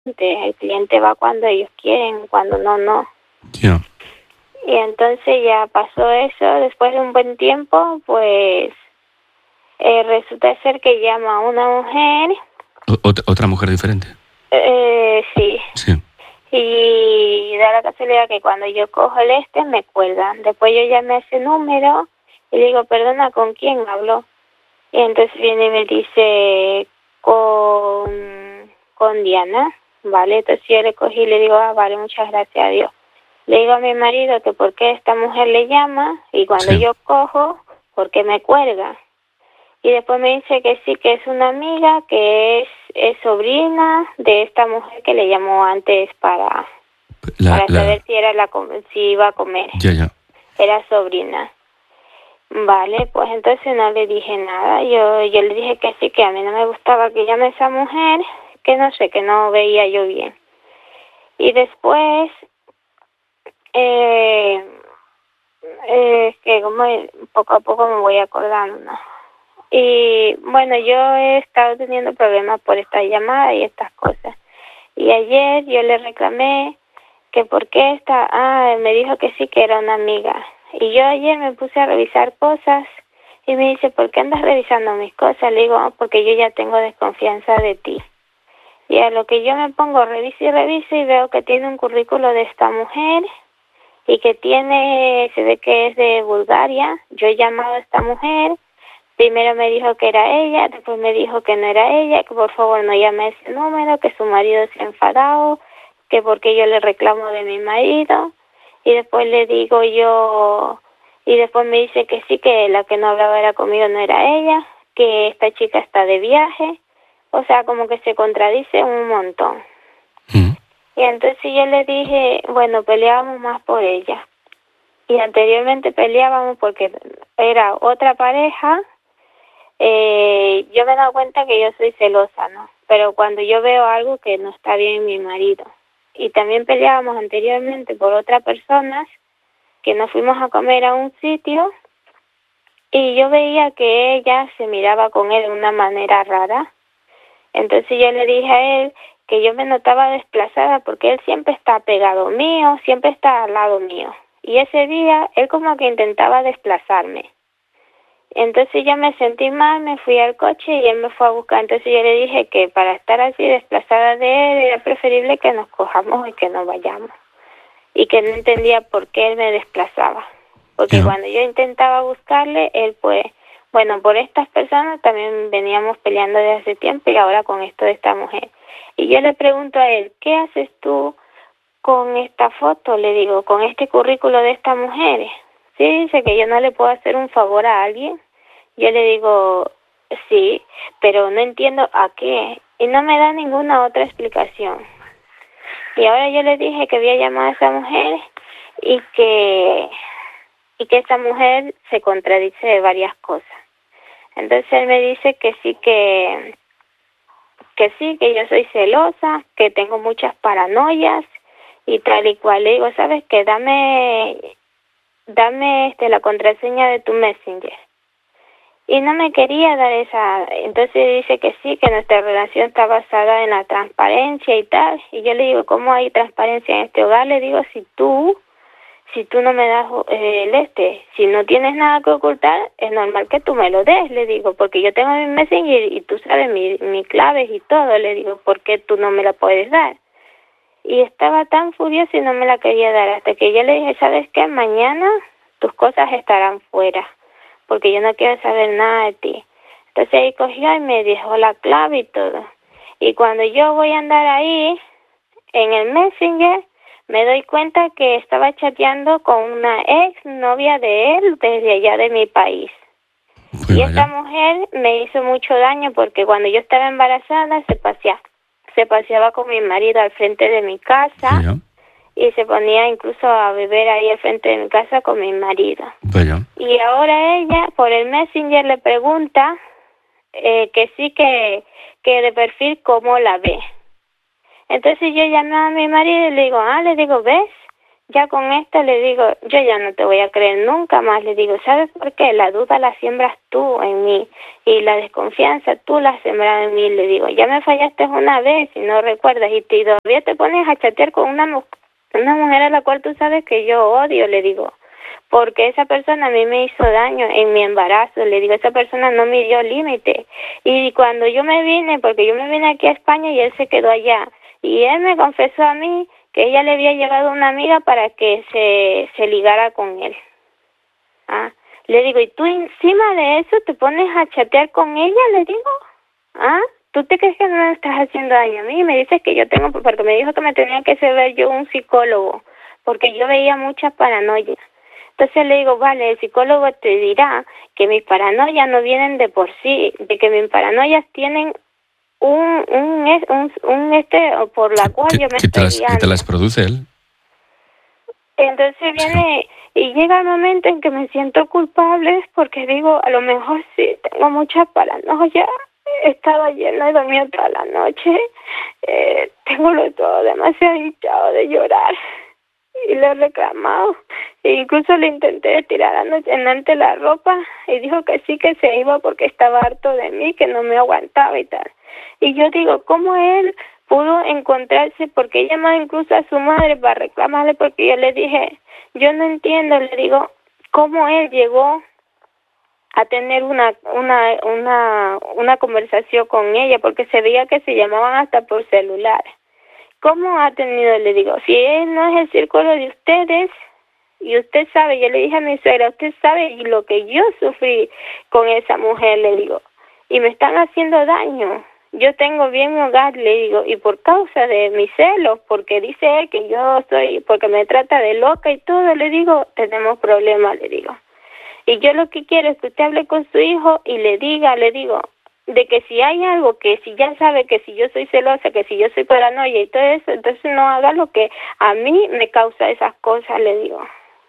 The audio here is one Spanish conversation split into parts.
El cliente va cuando ellos quieren, cuando no, no. Ya. Y entonces ya pasó eso, después de un buen tiempo, pues resulta ser que llama a una mujer. ¿Otra mujer diferente? Sí. Sí. Y da la casualidad que cuando yo cojo el me cuelgan. Después yo llamé a ese número y le digo, perdona, ¿con quién hablo? Y entonces viene y me dice, con Diana, ¿vale? Entonces yo le cogí y le digo, vale, muchas gracias a Dios. Le digo a mi marido que por qué esta mujer le llama y cuando yo cojo, ¿por qué me cuelga? Y después me dice que sí, que es una amiga, que es sobrina de esta mujer que le llamó antes para saber si era si iba a comer. Ya. Era sobrina. Vale, pues entonces no le dije nada. Yo le dije que sí, que a mí no me gustaba que llame esa mujer, que no sé, que no veía yo bien. Y después, que como poco a poco me voy acordando, ¿no? Y bueno, yo he estado teniendo problemas por esta llamada y estas cosas. Y ayer yo le reclamé que por qué me dijo que sí, que era una amiga. Y yo ayer me puse a revisar cosas y me dice, ¿por qué andas revisando mis cosas? Le digo, porque yo ya tengo desconfianza de ti. Y a lo que yo me pongo, reviso y veo que tiene un currículo de esta mujer y que se ve que es de Bulgaria. Yo he llamado a esta mujer. Primero me dijo que era ella, después me dijo que no era ella, que por favor no llame a ese número, que su marido se ha enfadado, que porque yo le reclamo de mi marido. Y después le digo y después me dice que sí, que la que no hablaba era conmigo, no era ella, que esta chica está de viaje. O sea, como que se contradice un montón. Y entonces yo le dije, bueno, peleábamos más por ella. Y anteriormente peleábamos porque era otra pareja. Yo me he dado cuenta que yo soy celosa, ¿no? Pero cuando yo veo algo que no está bien en mi marido. Y también peleábamos anteriormente por otras personas que nos fuimos a comer a un sitio y yo veía que ella se miraba con él de una manera rara. Entonces yo le dije a él que yo me notaba desplazada porque él siempre está pegado mío, siempre está al lado mío. Y ese día él como que intentaba desplazarme. Entonces yo me sentí mal, me fui al coche y él me fue a buscar. Entonces yo le dije que para estar así desplazada de él era preferible que nos cojamos y que nos vayamos. Y que no entendía por qué él me desplazaba. Porque cuando yo intentaba buscarle, él pues, bueno, por estas personas también veníamos peleando desde hace tiempo y ahora con esto de esta mujer. Y yo le pregunto a él, ¿qué haces tú con esta foto? Le digo, con este currículo de esta mujer. Sí, dice que yo no le puedo hacer un favor a alguien. Yo le digo, sí, pero no entiendo a qué. Y no me da ninguna otra explicación. Y ahora yo le dije que había llamado a esa mujer y que esa mujer se contradice de varias cosas. Entonces él me dice que sí, que sí, que yo soy celosa, que tengo muchas paranoias y tal y cual. Le digo, ¿sabes qué? Dame la contraseña de tu Messenger. Y no me quería dar esa. Entonces dice que sí, que nuestra relación está basada en la transparencia y tal. Y yo le digo, ¿cómo hay transparencia en este hogar? Le digo, si tú no me das si no tienes nada que ocultar, es normal que tú me lo des, le digo, porque yo tengo mi Messenger y tú sabes mi claves y todo. Le digo, ¿por qué tú no me la puedes dar? Y estaba tan furiosa y no me la quería dar, hasta que yo le dije, ¿sabes qué? Mañana tus cosas estarán fuera, porque yo no quiero saber nada de ti. Entonces ahí cogió y me dejó la clave y todo. Y cuando yo voy a andar ahí, en el Messenger, me doy cuenta que estaba chateando con una ex novia de él desde allá de mi país. Y esta mujer me hizo mucho daño porque cuando yo estaba embarazada se paseaba con mi marido al frente de mi casa y se ponía incluso a beber ahí al frente de mi casa con mi marido. Y ahora ella por el Messenger le pregunta que sí, que de perfil cómo la ve. Entonces yo llamé a mi marido y le digo, ¿ves? ya con esto le digo, yo ya no te voy a creer nunca más, le digo, ¿sabes por qué? La duda la siembras tú en mí y la desconfianza tú la sembras en mí, le digo, ya me fallaste una vez y no recuerdas y todavía te pones a chatear con una mujer a la cual tú sabes que yo odio, le digo, porque esa persona a mí me hizo daño en mi embarazo, le digo, esa persona no me dio límite. Y cuando yo me vine, porque yo me vine aquí a España y él se quedó allá, y él me confesó a mí que ella le había llevado a una amiga para que se ligara con él. Le digo, ¿y tú encima de eso te pones a chatear con ella? Le digo, ¿tú te crees que no me estás haciendo daño a mí? Me dices que yo tengo, porque me dijo que me tenía que ver yo un psicólogo, porque yo veía muchas paranoias. Entonces le digo, vale, el psicólogo te dirá que mis paranoias no vienen de por sí, de que mis paranoias tienen por la cual yo me estoy guiando. ¿Que te las produce él? Entonces viene y llega el momento en que me siento culpable porque digo, a lo mejor sí, tengo mucha paranoia, he estado ayer, no he dormido toda la noche, tengo todo demasiado hinchado de llorar. Y le he reclamado, e incluso le intenté tirar anoche la ropa y dijo que sí, que se iba porque estaba harto de mí, que no me aguantaba y tal. Y yo digo, ¿cómo él pudo encontrarse? Porque he llamado incluso a su madre para reclamarle, porque yo le dije, yo no entiendo, le digo, ¿cómo él llegó a tener una conversación con ella? Porque se veía que se llamaban hasta por celular. ¿Cómo ha tenido? Le digo, si él no es el círculo de ustedes, y usted sabe, yo le dije a mi suegra, usted sabe lo que yo sufrí con esa mujer, le digo, y me están haciendo daño. Yo tengo bien mi hogar, le digo, y por causa de mis celos, porque dice él que yo soy, porque me trata de loca y todo, le digo, tenemos problemas, le digo. Y yo lo que quiero es que usted hable con su hijo y le digo, de que si hay algo, que si ya sabe que si yo soy celosa, que si yo soy paranoia y todo eso, entonces no haga lo que a mí me causa esas cosas, le digo.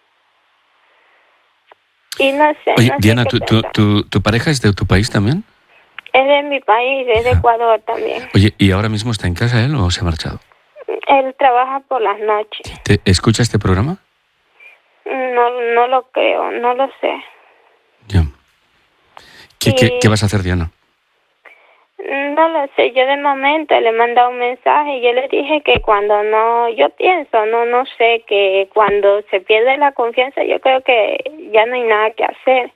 Y no sé. Oye, no Diana, sé ¿tu pareja es de tu país también? Es de mi país, es de Ecuador también. Oye, ¿y ahora mismo está en casa él o se ha marchado? Él trabaja por las noches. ¿Te escucha este programa? No lo creo, no lo sé. Ya. ¿Qué vas a hacer, Diana? No lo sé, yo de momento le he mandado un mensaje y yo le dije que cuando no sé, que cuando se pierde la confianza yo creo que ya no hay nada que hacer.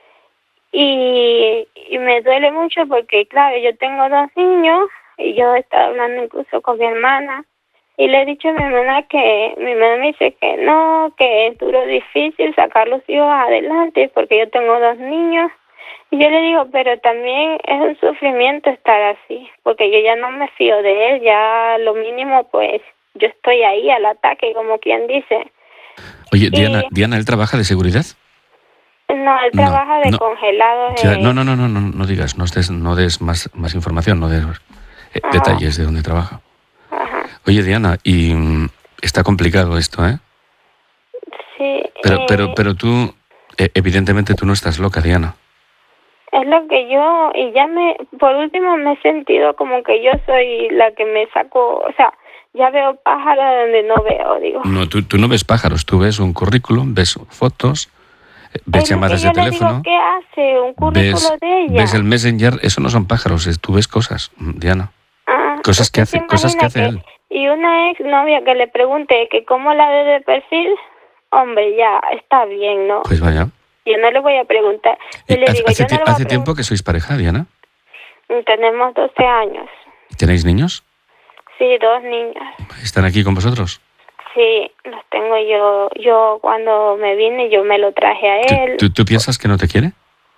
Y me duele mucho porque, claro, yo tengo 2 niños y yo he estado hablando incluso con mi hermana y le he dicho a mi hermana que mi hermana me dice que no, que es duro, difícil sacar los hijos adelante porque yo tengo 2 niños. Y yo le digo, pero también es un sufrimiento estar así, porque yo ya no me fío de él, ya lo mínimo pues yo estoy ahí al ataque, como quien dice. Oye, Diana, ¿él trabaja de seguridad? No, él trabaja de congelados. No digas, no des más información, no des detalles de dónde trabaja. Ajá. Oye, Diana, y está complicado esto, ¿eh? Sí. Pero tú, evidentemente tú no estás loca, Diana. Es lo que yo, por último me he sentido como que yo soy la que me saco, o sea, ya veo pájaros donde no veo, digo. No, tú no ves pájaros, tú ves un currículum, ves fotos, ves llamadas de teléfono. Digo, ¿qué hace? ¿Un currículo de ella? Ves el Messenger, eso no son pájaros, tú ves cosas, Diana. Cosas que hace él. Y una ex novia que le pregunte que cómo la ve de perfil, hombre, ya, está bien, ¿no? Pues vaya. Yo no le voy a preguntar. ¿Hace tiempo que sois pareja, Diana? Tenemos 12 años. ¿Tenéis niños? Sí, 2 niños. ¿Están aquí con vosotros? Sí, los tengo yo. Yo cuando me vine, yo me lo traje a él. ¿Tú piensas que no te quiere?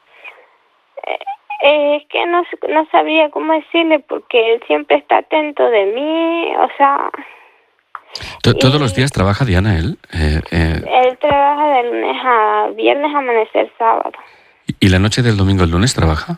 Es que no sabía cómo decirle porque él siempre está atento de mí, o sea... ¿Todos los días trabaja, Diana, él? Él trabaja de lunes a viernes, amanecer sábado. ¿Y la noche del domingo, el lunes, trabaja?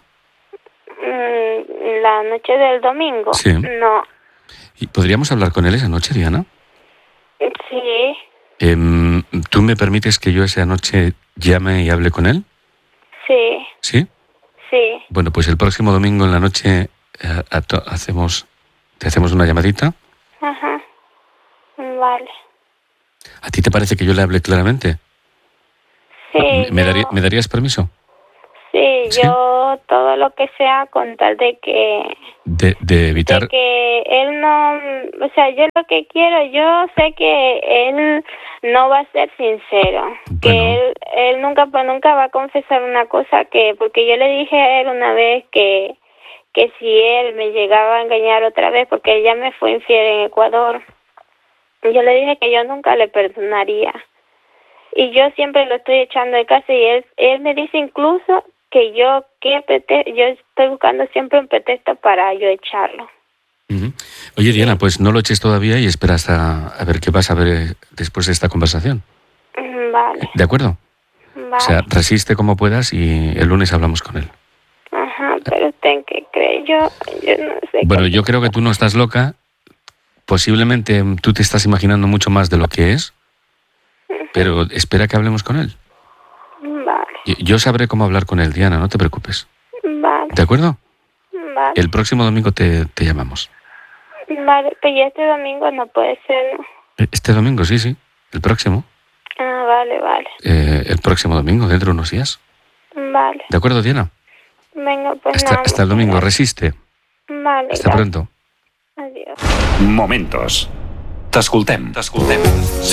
La noche del domingo, sí. No. ¿Y podríamos hablar con él esa noche, Diana? Sí. ¿Tú me permites que yo esa noche llame y hable con él? Sí. ¿Sí? Sí. Bueno, pues el próximo domingo en la noche te hacemos una llamadita. Ajá. Vale. ¿A ti te parece que yo le hablé claramente? Sí, ¿Me darías permiso? Sí, ¿Sí? yo todo lo que sea con tal de que... De evitar... De que él no... O sea, yo lo que quiero, yo sé que él no va a ser sincero. Bueno. Que él nunca va a confesar una cosa que... Porque yo le dije a él una vez que si él me llegaba a engañar otra vez, porque él ya me fue infiel en Ecuador, yo le dije que yo nunca le perdonaría. Y yo siempre lo estoy echando de casa y él me dice incluso que yo estoy buscando siempre un pretexto para yo echarlo. Uh-huh. Oye, Diana, pues no lo eches todavía y espera hasta a ver qué vas a ver después de esta conversación. Vale. ¿De acuerdo? Vale. O sea, resiste como puedas y el lunes hablamos con él. Ajá, pero usted en qué cree, yo no sé. Bueno, yo creo que tú no estás loca. Posiblemente tú te estás imaginando mucho más de lo que es, pero espera que hablemos con él. Vale. Yo sabré cómo hablar con él, Diana, no te preocupes. Vale. ¿De acuerdo? Vale. El próximo domingo te llamamos. Vale, pero ya este domingo no puede ser, ¿no? Este domingo, sí. El próximo. Ah, vale. El próximo domingo, dentro de unos días. Vale. ¿De acuerdo, Diana? Venga, pues nada. Hasta el domingo, resiste. Vale. Hasta pronto. Adiós. Momentos. T'escoltem.